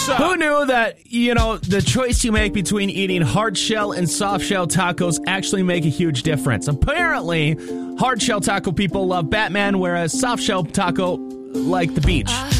Who knew that, the choice you make between eating hard shell and soft shell tacos actually make a huge difference? Apparently, hard shell taco people love Batman, whereas soft shell taco like the beach.